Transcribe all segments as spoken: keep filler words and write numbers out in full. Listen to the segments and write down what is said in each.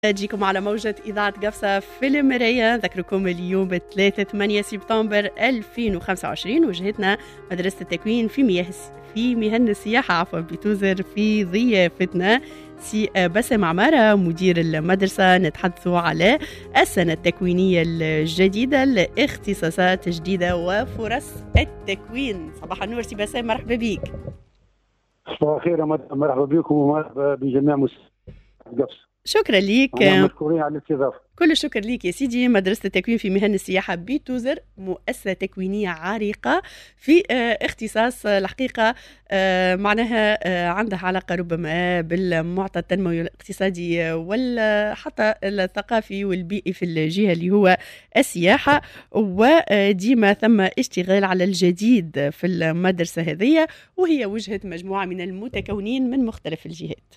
أجيكم على موجة إذاعة قفصة في المراية. نذكركم اليوم ثلاثة ثمانية سبتمبر ألفين وخمسة وعشرين، وجهتنا مدرسة التكوين في مياه في مهن السياحة عفوا بتوزر في ضيافتنا سي بسام عمارة مدير المدرسة. نتحدث على السنة التكوينية الجديدة، لاختصاصات جديدة وفرص التكوين. صباح النور سي بسام، مرحبا بك. صباح الخير، مرحبا بكم ومرحبا بجميع مستمعي قفصة. شكرا ليك، مشكورين على الاستضافة. كل الشكر ليك يا سيدي. مدرسة التكوين في مهن السياحة بتوزر مؤسسة تكوينية عريقة في اختصاص الحقيقة معناها عندها علاقة ربما بالمعطى التنموي الاقتصادي ولا حتى الثقافي والبيئي في الجهة اللي هو السياحة، وديما ثم اشتغال على الجديد في المدرسة هذه، وهي وجهة مجموعة من المتكونين من مختلف الجهات.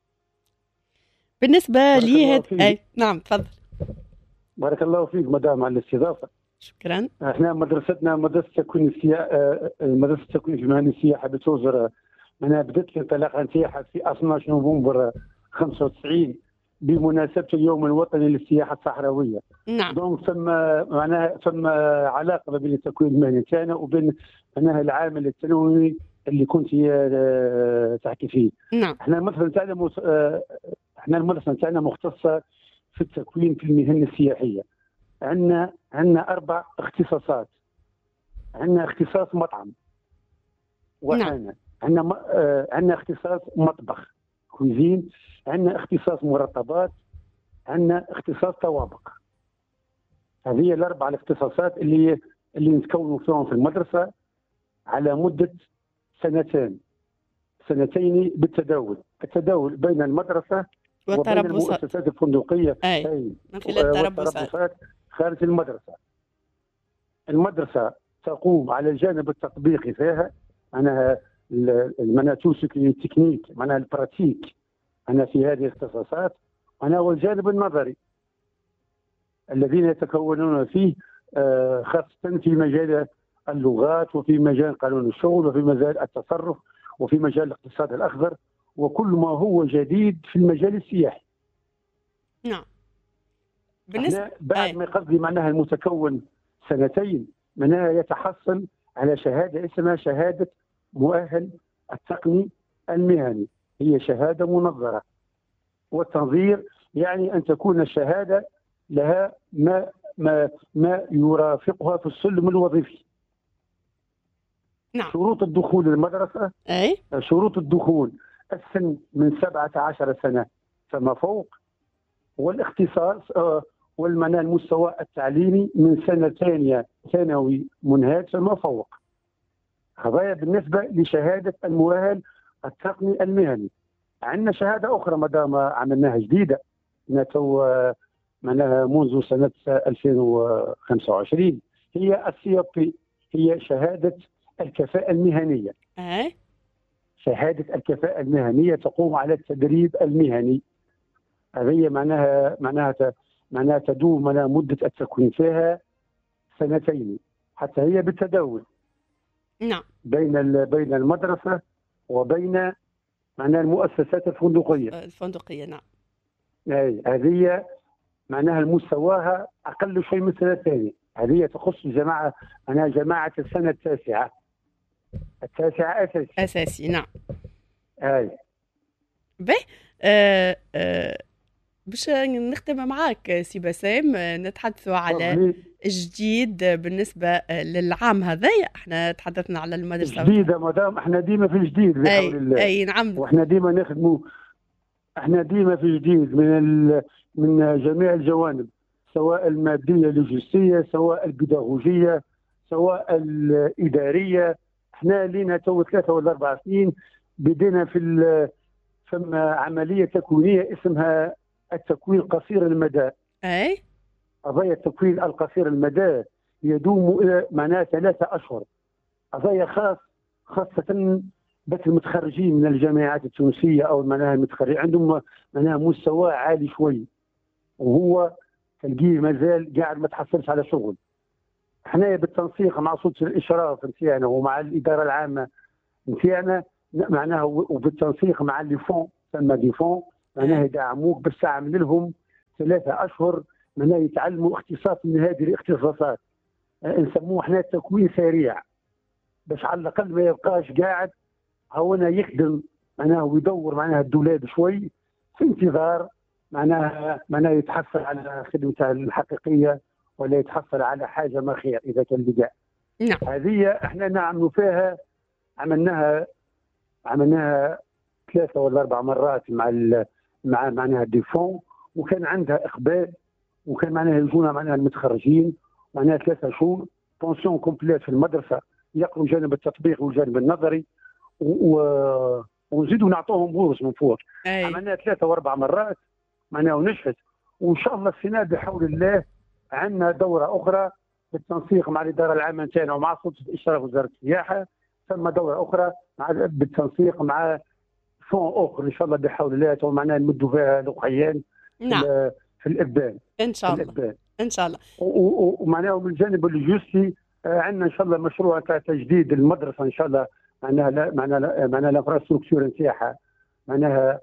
بالنسبة لي هد... أي... نعم تفضل. بارك الله فيك مدام على الاستضافة. شكرا. احنا مدرستنا مدرسة تكوين السياحة، مدرسة التكوين في مهن السياحة بتوزر. أنا بدأت الانطلاقة نتاعها في اثني عشر نوفمبر خمسة وتسعين بمناسبة اليوم الوطني للسياحة الصحراوية. نعم. دونك ثم معناها ثم علاقة بين التكوين المهني تاعنا وبين معناها العامل التنموي اللي كنت تحكي فيه. نعم. احنا المدرسة تاعنا مس... احنا المدرسة تاعنا مختصة في التكوين في المهن السياحية. عندنا عندنا أربع اختصاصات. عندنا اختصاص مطعم، وحنا عندنا م... آه... عندنا اختصاص مطبخ كوزين، عندنا اختصاص مرطبات، عندنا اختصاص طوابق. هذه الأربع الاختصاصات اللي اللي نتكونوا فيهم في المدرسة على مدة سنتين سنتين بالتداول التداول بين المدرسة وبين المؤسسات الفندقية أي. أي. من خلال التربصات خارج المدرسة. المدرسة تقوم على الجانب التطبيقي فيها، أنا المناتوسك التكنيك معناها البراتيك أنا في هذه الاختصاصات، أنا والجانب النظري الذين يتكونون فيه خاصة في مجال اللغات وفي مجال قانون الشغل وفي مجال التصرف وفي مجال الاقتصاد الأخضر وكل ما هو جديد في المجال السياحي. نعم. بالنسبة بعد ما يقضي معناها المتكون سنتين معناها يتحصل على شهادة اسمها شهادة مؤهل التقني المهني، هي شهادة منظرة. والتنظير يعني أن تكون الشهادة لها ما ما ما يرافقها في السلم الوظيفي. نعم. شروط الدخول للمدرسة أي؟ شروط الدخول السن من سبعة عشر سنة فما فوق، والاختصاص آه والمنى المستوى التعليمي من سنة ثانية ثانوي منهاج فما فوق. هذا بالنسبة لشهادة المؤهل التقني المهني. عندنا شهادة أخرى مدام عملناها جديدة نتو معناها منذ سنة ألفين وخمسة وعشرين، هي السي بي، هي شهادة الكفاءة المهنية. أه؟ شهادة الكفاءة المهنية تقوم على التدريب المهني. هذه معناها معناها معناها تدوم معناها مدة التكوين فيها سنتين، حتى هي بالتداول. نعم. بين بين المدرسة وبين معناها المؤسسات الفندقية. الفندقية نعم. أي هذه معناها المستواها أقل شيء من سنتين. هذه تخص الجماعة معناها جماعة السنة التاسعة. التاسعة أساسي. أساسي نعم. أي. به آه آه باش نختم معاك سي بسام، نتحدثوا على جديد بالنسبة للعام هذا. احنا تحدثنا على المدرسة جديدة مدام، احنا ديما في الجديد بحول الله. أي نعم. واحنا ديما نخدموا، احنا ديما في جديد من ال... من جميع الجوانب، سواء المادية اللوجستية، سواء البيداغوجية، سواء الإدارية. احنا لينا تو ثلاثة ولا أربع سنين بدينا في ال... ثم عملية تكوينية اسمها التكوين قصير المدى. أي؟ قضايا التكوين القصير المدى يدوم إلى معناها ثلاثة أشهر. قضايا خاص خاصة بس المتخرجين من الجامعات التونسية أو معناها المتخرجين عندهم معناها مستوى عالي شوي، وهو تلقيه مازال قاعد ما تحصلش على شغل. احنا بالتنسيق مع سلطة الإشراف نتاعنا ومع الإدارة العامة نتاعنا معناها وبالتنسيق مع اللي فون ثم دي فون معناها يدعموك باش تعمل لهم ثلاثة أشهر معناها يتعلموا اختصاص من هذه الاختصاصات، نسموه احنا تكوين سريع، باش على الأقل ما يبقاش قاعد هونا يخدم معناها ويدور معناها الدولاب شوي في انتظار معناها معناها يتحصل على خدمته الحقيقية ولا يتحصل على حاجة ما خير إذا كان لقى. نعم. هذه احنا نعملوا فيها، عملناها عملناها ثلاثة ولا أربع مرات مع مع معناها ديفون، وكان عندها إقبال، وكان معناها يجونا معناها المتخرجين معناها ثلاثة شهور بونسيون كومبليت في المدرسة، يقروا جانب التطبيق والجانب النظري، و... ونزيدوا نعطوهم بورس من فوق. عملناها ثلاثة وأربع مرات معناها ونجحت، وإن شاء الله السنة بحول الله عندنا دورة أخرى بالتنسيق مع الإدارة العامة نتاعنا ومع سلطة إشراف وزارة السياحة، ثم دورة أخرى مع بالتنسيق مع فون أخر إن شاء الله بحول الله معناها نمدوا فيها لقيان. نعم. في الإبان إن شاء الله. الإبان. إن شاء الله. ومعناها من الجانب اللوجستي عندنا إن شاء الله مشروع تاع تجديد المدرسة إن شاء الله، معناها لا معناها معناها الانفراستركتور نتاعها معناها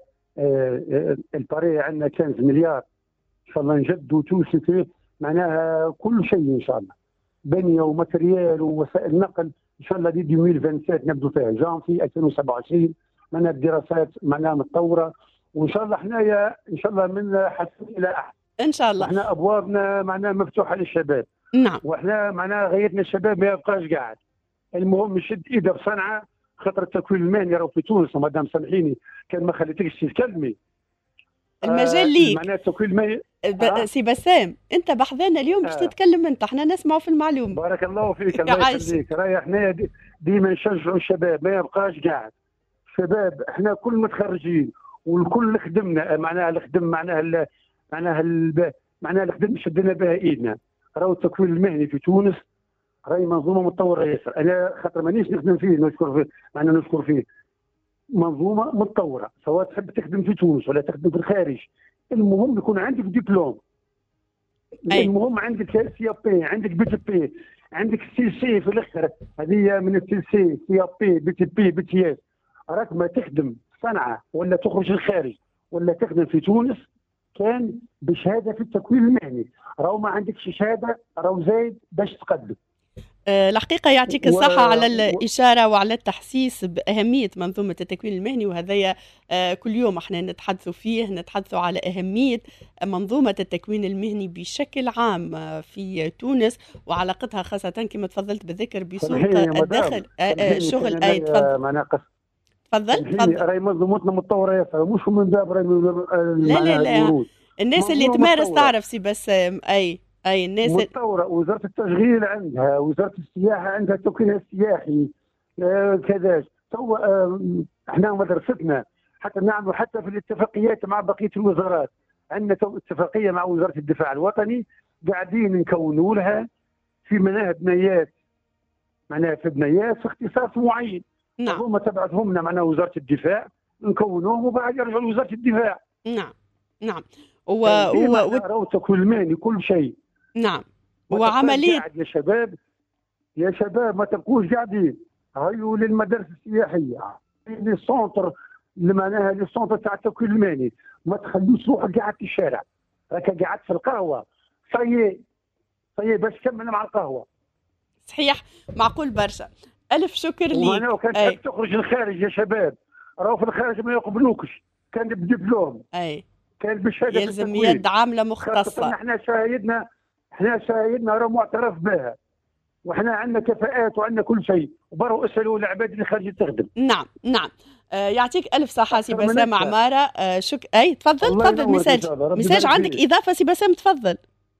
الباري عندنا خمسة مليار ان شاء الله نجدوا توسيتي معناها كل شيء ان شاء الله، بنيه وماتريال ووسائل نقل ان شاء الله دي ألفين وسبعة وعشرين نبدو فيها جانفي ألفين وسبعة وعشرين معناها الدراسات معناها متطوره، وان شاء الله حنايا ان شاء الله من حسن الى احسن ان شاء الله. احنا ابوابنا معناها مفتوحه للشباب. نعم. واحنا معناها غايتنا الشباب ما يبقاش قاعد، المهم يشد ايده بصنعه، خاطر التكوين المهني راهو في تونس ومدام سامحيني كان ما خليتكش تتكلمي. المجال ليك. معناها التكوين المهني ب... سي بسام انت بحذانا اليوم باش آه. تتكلم انت، احنا نسمعوا في المعلومه. بارك الله فيك الله يخليك. راهي احنا ديما نشجعوا الشباب ما يبقاش قاعد. شباب احنا كل متخرجين والكل خدمنا معناها الخدم معناها معناها معناها الخدم شدنا بها ايدنا. راهو التكوين المهني في تونس راهي منظومه متطوره ياسر، انا خاطر مانيش نخدم فيه نشكر فيه معناها نشكر فيه منظومه متطوره، سواء تحب تخدم في تونس ولا تخدم في الخارج، المهم يكون عندك دبلوم. أي. المهم عندك سي اب بي، عندك بي تي بي، عندك سي سي في الاخر، هذه من السي سي سي اب بي بي تي بي بي تي اس، راك ما تخدم صنعاء ولا تخرج للخارج ولا تخدم في تونس كان بشهاده في التكوين المهني، راهو ما عندكش شهاده راهو زايد باش تقدم. الحقيقة يعطيك الصحة و... على الإشارة وعلى التحسيس بأهمية منظومة التكوين المهني، وهذا كل يوم احنا نتحدثوا فيه، نتحدثوا على أهمية منظومة التكوين المهني بشكل عام في تونس وعلاقتها خاصة كما تفضلت بالذكر بسوق الدخل الشغل. أي تفضل تفضل تفضل. راهي منظومتنا متطورة ياسر، مش من باب راهي لا لا لا الناس اللي تمارس تعرف سي بسام. أي اي الناس متطوره، وزاره التشغيل عندها، وزاره السياحه عندها التكوين السياحي آه كذا. تو آه احنا مدرستنا حتى نعمل حتى في الاتفاقيات مع بقيه الوزارات، عندنا تو اتفاقيه مع وزاره الدفاع الوطني قاعدين نكونوا لها في مناهج بنايات معناها في بنايات في اختصاص معين. نعم. هم تبعتهم لنا معناها وزاره الدفاع نكونوهم وبعد يرجعوا لوزاره الدفاع. نعم نعم. و و راهو التكوين المهني كل شيء. نعم. وعملية يا شباب يا شباب ما تبقوش قاعدين، هيو للمدارس السياحية، للسونتر اللي معناها للسونتر تاع التكوين المهني، ما تخليش روحك قاعد في الشارع، راك قاعد في القهوة صيي صيي باش تكمل مع القهوة. صحيح معقول برشا. ألف شكر ليك. وأنا كان تحب تخرج للخارج يا شباب، راهو في الخارج ما يقبلوكش، كان بدبلوم. أي. كان بالشهادة يلزم يد عاملة مختصة. احنا شاهدنا احنا شاهدنا راه معترف بها، واحنا عندنا كفاءات وعندنا كل شيء، وبروا اسالوا العباد اللي خارجين تخدم. نعم نعم. آه يعطيك الف صحه سي بسام عماره. آه شك اي تفضل تفضل. مساج مساج عندك اضافه سي بسام تفضل.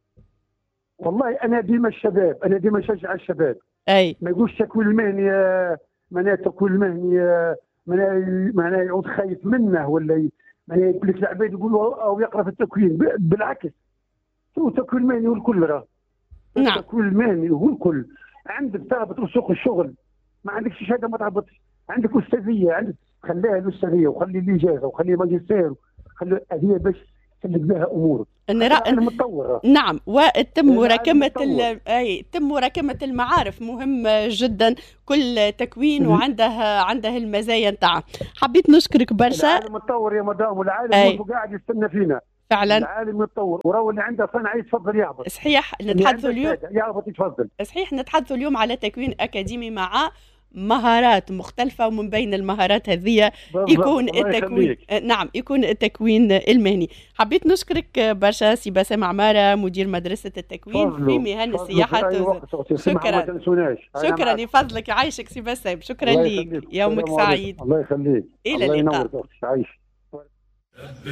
والله انا ديما الشباب انا ديما نشجع الشباب. اي ما يقولش التكوين المهني معناها التكوين المهني معناها يعود خايف منه ولا معناها يقول لك العباد يقولوا او يقرا في التكوين، بالعكس هو التكوين المهني هو الكل. راه نعم. التكوين المهني هو الكل. عندك تهبط سوق الشغل ما عندكش شهاده ما تهبطش، عندك استاذيه، عندك خليها الاستاذيه وخلي الاجازه وخلي ماجستير خلي هي باش تسلك بها امورك. متطور. نعم. وتم مراكمه اي تم مراكمه المعارف مهم جدا، كل تكوين وعنده عنده المزايا نتاعه. حبيت نشكرك برشا. العالم متطور يا مدام، والعالم قاعد يستنى فينا فعلا العالم يتطور، وراو اللي عنده صنعه يتفضل يهبط. صحيح نتحدثوا اليوم يهبط يتفضل. صحيح نتحدثوا اليوم على تكوين اكاديمي مع مهارات مختلفة، ومن بين المهارات هذه يكون التكوين نعم يكون التكوين المهني. حبيت نشكرك برشا سي باسم عمارة، مدير مدرسة التكوين فضلو. في مهن السياحة. شكرا شكرا يفضلك يعيشك سي باسم، شكرا لك، يومك سعيد. الله يخليك. إلى اللقاء. عايش.